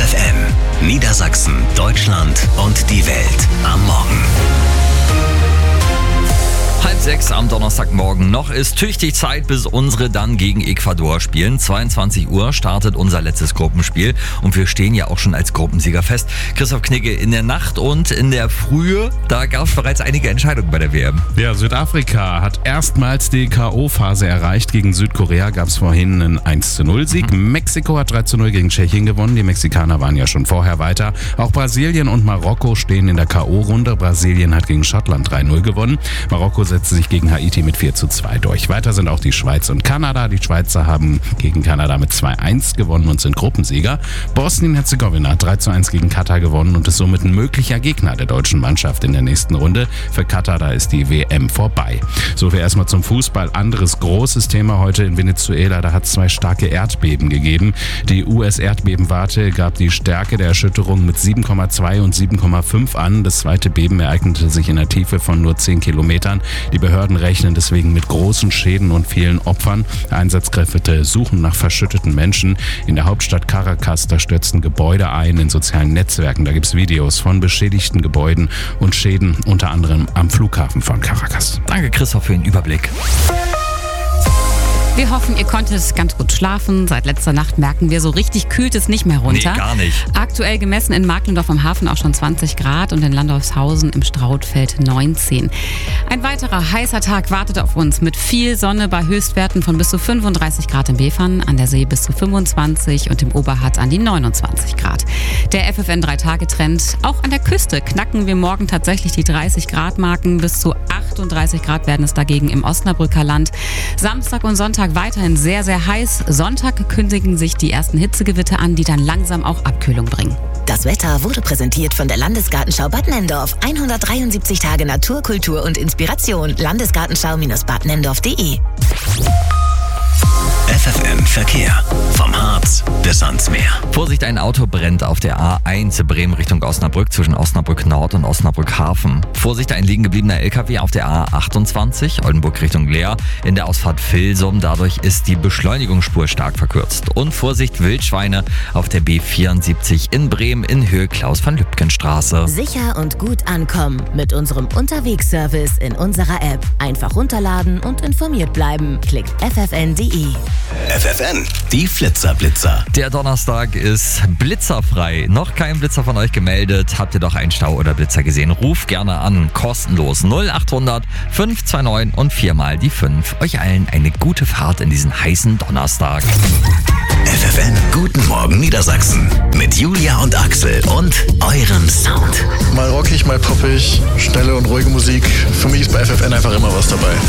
FFN, Niedersachsen, Deutschland und die Welt am Morgen. 5:30 am Donnerstagmorgen. Noch ist tüchtig Zeit, bis unsere dann gegen Ecuador spielen. 22 Uhr startet unser letztes Gruppenspiel und wir stehen ja auch schon als Gruppensieger fest. Christoph Knigge, in der Nacht und in der Frühe, da gab es bereits einige Entscheidungen bei der WM. Ja, Südafrika hat erstmals die K.O.-Phase erreicht. Gegen Südkorea gab es vorhin einen 1:0-Sieg. Mexiko hat 3:0 gegen Tschechien gewonnen. Die Mexikaner waren ja schon vorher weiter. Auch Brasilien und Marokko stehen in der K.O.-Runde. Brasilien hat gegen Schottland 3:0 gewonnen. Marokko setzte sich gegen Haiti mit 4:2 durch. Weiter sind auch die Schweiz und Kanada. Die Schweizer haben gegen Kanada mit 2:1 gewonnen und sind Gruppensieger. Bosnien-Herzegowina hat 3:1 gegen Katar gewonnen und ist somit ein möglicher Gegner der deutschen Mannschaft in der nächsten Runde. Für Katar, da ist die WM vorbei. So viel erstmal zum Fußball. Anderes großes Thema heute in Venezuela. Da hat es 2 starke Erdbeben gegeben. Die US-Erdbebenwarte gab die Stärke der Erschütterung mit 7,2 und 7,5 an. Das zweite Beben ereignete sich in der Tiefe von nur 10 Kilometern. Die Behörden rechnen deswegen mit großen Schäden und vielen Opfern. Einsatzkräfte suchen nach verschütteten Menschen. In der Hauptstadt Caracas, da stürzten Gebäude ein. In sozialen Netzwerken, da gibt es Videos von beschädigten Gebäuden und Schäden, unter anderem am Flughafen von Caracas. Danke, Christoph, für den Überblick. Wir hoffen, ihr konntet ganz gut schlafen. Seit letzter Nacht merken wir, so richtig kühlt es nicht mehr runter. Nee, gar nicht. Aktuell gemessen in Markendorf am Hafen auch schon 20 Grad und in Landolfshausen im Strautfeld 19. Ein weiterer heißer Tag wartet auf uns mit viel Sonne bei Höchstwerten von bis zu 35 Grad im Befern, an der See bis zu 25 und im Oberharz an die 29 Grad. Der FFN 3-Tage-Trend. Auch an der Küste knacken wir morgen tatsächlich die 30 Grad Marken. Bis zu 38 Grad werden es dagegen im Osnabrücker Land. Samstag und Sonntag weiterhin sehr, sehr heiß. Sonntag kündigen sich die ersten Hitzegewitter an, die dann langsam auch Abkühlung bringen. Das Wetter wurde präsentiert von der Landesgartenschau Bad Nenndorf. 173 Tage Natur, Kultur und Inspiration. Landesgartenschau-badnenndorf.de. FFN Verkehr. Vom Harz bis ans Meer. Vorsicht, ein Auto brennt auf der A1 Bremen Richtung Osnabrück zwischen Osnabrück Nord und Osnabrück Hafen. Vorsicht, ein liegen gebliebener LKW auf der A28 Oldenburg Richtung Leer in der Ausfahrt Vilsum. Dadurch ist die Beschleunigungsspur stark verkürzt. Und Vorsicht, Wildschweine auf der B74 in Bremen in Höhe Klaus-van-Lübcken-Straße. Sicher und gut ankommen mit unserem Unterwegsservice in unserer App. Einfach runterladen und informiert bleiben. Klickt ffn.de. FFN, die Flitzer-Blitzer. Der Donnerstag ist blitzerfrei. Noch kein Blitzer von euch gemeldet. Habt ihr doch einen Stau oder Blitzer gesehen? Ruft gerne an. Kostenlos 0800 529 und 4 die 5. Euch allen eine gute Fahrt in diesen heißen Donnerstag. FFN, guten Morgen Niedersachsen. Mit Julia und Axel und eurem Sound. Mal rockig, mal poppig, schnelle und ruhige Musik. Für mich ist bei FFN einfach immer was dabei.